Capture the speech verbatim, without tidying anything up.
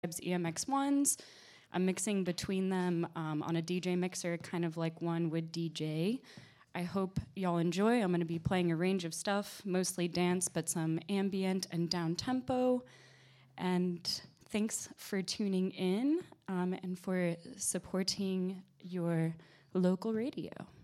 E M X ones. I'm mixing between them um, on a D J mixer, kind of like one would D J. I hope y'all enjoy. I'm going to be playing a range of stuff, mostly dance, but some ambient and down tempo. And thanks for tuning in um, and for supporting your local radio.